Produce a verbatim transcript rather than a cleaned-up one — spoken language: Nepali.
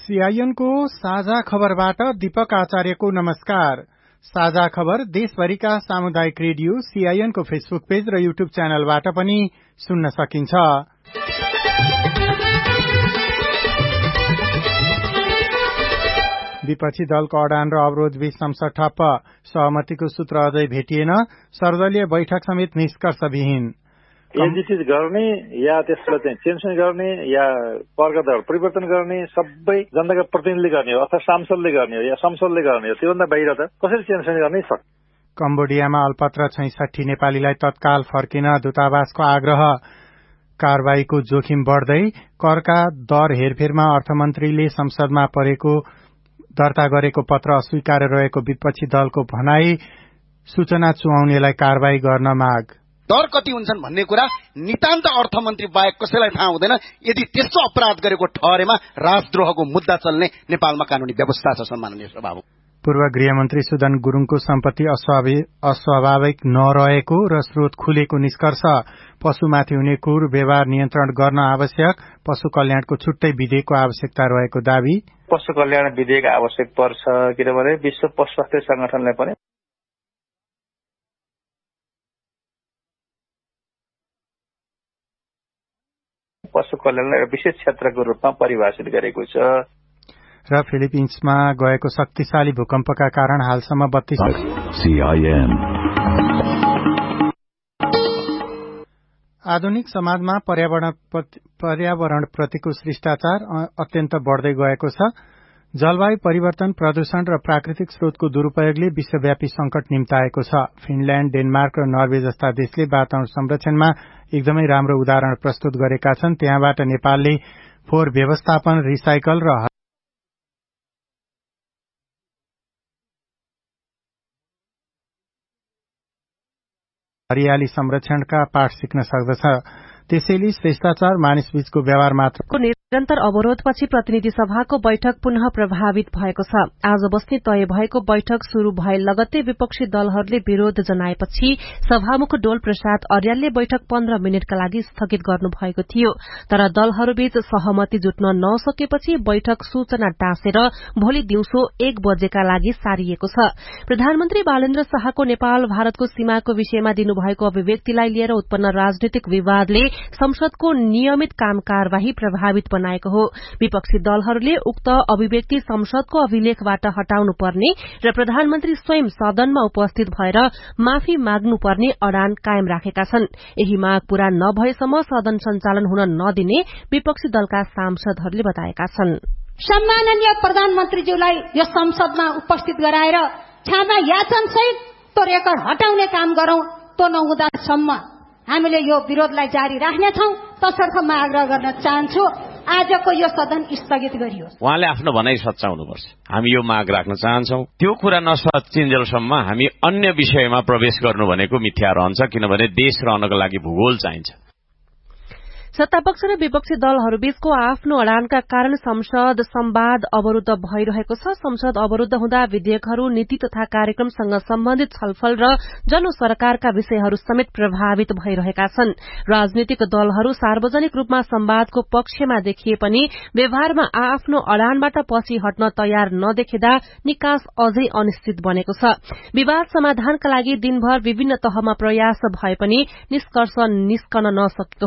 सीआईएन को साझा खबरबाट दीपक आचार्यको नमस्कार। साझा खबर देशभरिका सामुदायिक रेडियो सीआईएन को फेसबुक पेज र युट्युब च्यानलबाट पनि सुन्न सकिन्छ। विपक्षी दलको अडान र अवरोध बीच संसद ठप्प, सहमतिको सूत्र अझै भेटिएन, सर्वदलीय बैठक समेत निष्कर्षविहीन। एजिटिज गर्ने या त्यसलाई चाहिँ चेन्ज गर्ने या वर्गदर परिवर्तन गर्ने सबै जनताका प्रतिनिधिले गर्ने हो अथवा सांसदले गर्ने हो या संसदले गर्ने हो, त्योभन्दा बाहिर त कसरी चेन्ज गर्ने सक्छ। कम्बोडियामा अल्पत्र छैसठी नेपालीलाई तत्काल फर्किन दूतावासको आग्रह, कारबाहीको जोखिम बढ्दै, करका दर हेरफेरमा अर्थमन्त्रीले संसदमा परेको दर्ता गरेको पत्र अस्वीकार रहेको विपक्षी दलको भनाई, सूचना चुहाउनेलाई कारबाही गर्न माग। दर कति हुन्छन् भन्ने कुरा नितान्त अर्थमन्त्री बाहेक कसैलाई थाहा हुँदैन। यदि त्यस्तो अपराध गरेको ठहरेमा राजद्रोहको मुद्दा चल्ने नेपालमा कानूनी व्यवस्था छ। सम्माननीय सभामुख, पूर्व गृहमन्त्री सुदन गुरुङको सम्पत्ति अस्वाभाविक नरहेको र स्रोत खुलेको निष्कर्ष, पशुमाथि हुने क्रूर व्यवहार नियन्त्रण गर्न आवश्यक, पशु कल्याणको छुट्टै विधेयकको आवश्यकता रहेको दावी। पशु कल्याण विधेयक आवश्यक पर्छ किनभने विश्व पशु स्वास्थ्य संगठनले पनि पशु कल्याणलाई विशेष क्षेत्रको रूपमा परिभाषित गरेको छ। र फिलिपिन्समा गएको शक्तिशाली भूकम्पका कारण हालसम्म बत्तीस सीआईएन आधुनिक समाजमा पर्यावरण पर्यावरण प्रतिको शिष्टाचार अत्यन्त बढ्दै गएको छ। जलवायु परिवर्तन, प्रदूषण र प्राकृतिक स्रोतको दुरूपयोगले विश्वव्यापी संकट निम्ताएको छ। फिनल्याण्ड, डेनमार्क र नर्वे जस्ता देशले वातावरण संरक्षणमा एकदमै राम्रो उदाहरण प्रस्तुत गरेका छन्। त्यहाँबाट नेपालले फोहोर व्यवस्थापन, रिसाइकल र हरियाली संरक्षणका पाठ सिक्न सक्दछ। त्यसैले श्रेष्ठाचार मानिसबीचको व्यवहार मात्र निरन्तर अवरोधपछि प्रतिनिधि सभाको बैठक पुनः प्रभावित भएको छ। आज बस्ने तय भएको बैठक शुरू भए लगत्तै विपक्षी दलहरूले विरोध जनाएपछि सभामुख डोल प्रसाद अर्यालले बैठक पन्ध्र मिनटका लागि स्थगित गर्नु भएको थियो। तर दलहरूबीच सहमति जुट्न नसकेपछि बैठक सूचना टाँसेर भोलि दिउँसो एक बजेका लागि सारिएको छ। प्रधानमन्त्री बालेन्द्र शाहको नेपाल भारतको सीमाको विषयमा दिनुभएको अभिव्यक्तिलाई लिएर उत्पन्न राजनीतिक विवादले संसदको नियमित काम कार्यवाही प्रभावित बनाएको हो। विपक्षी दलहरूले उक्त अभिव्यक्ति संसदको अभिलेखबाट हटाउनु पर्ने र प्रधानमन्त्री स्वयं सदनमा उपस्थित भएर माफी माग्नुपर्ने अडान कायम राखेका छन्। यही माग पूरा नभएसम्म सदन सञ्चालन हुन नदिने विपक्षी दलका सांसदहरूले बताएका छन्। सम्माननीय प्रधानमन्त्रीज्यूलाई यो संसदमा उपस्थित गराएर क्षमा याचन सहित त्यो रेकर्ड हटाउने काम गरौं। त्यो नहुँदासम्म हामीले यो विरोधलाई जारी राख्नेछौं। तसर्थ म आग्रह गर्न चाहन्छु आजको यो सदन स्थगित गरियोस्। उहाँले आफ्नो भनाइ सच्याउनुपर्छ। हामी यो माग राख्न चाहन्छौं। त्यो कुरा नसचिन्जेलसम्म हामी अन्य विषयमा प्रवेश गर्नु भनेको मिथ्या रहन्छ, किनभने देश रहनको लागि भूगोल चाहिन्छ। सत्तापक्ष र विपक्षी दलहरूबीचको आफ्नो अडानका कारण संसद संवाद अवरूद्ध भइरहेको छ। संसद अवरूद्ध हुँदा विधेयकहरू, नीति तथा कार्यक्रमसँग सम्बन्धित छलफल र जनसरकारका विषयहरू समेत प्रभावित भइरहेका छन्। राजनीतिक दलहरू सार्वजनिक रूपमा संवादको पक्षमा देखिए पनि व्यवहारमा आफ्नो अडानबाट पछि हट्न तयार नदेखिँदा निकास अझै अनिश्चित बनेको छ। विवाद समाधानका लागि दिनभर विभिन्न तहमा प्रयास भए पनि निष्कर्ष निस्कन नसकेको